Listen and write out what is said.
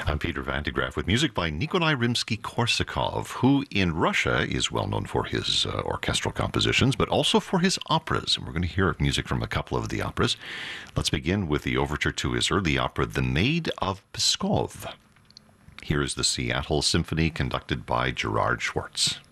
I'm Peter Van de Graaff with music by Nikolai Rimsky-Korsakov, who in Russia is well known for his orchestral compositions, but also for his operas. And we're going to hear music from a couple of the operas. Let's begin with the overture to his early opera, The Maid of Pskov. Here is the Seattle Symphony conducted by Gerard Schwartz.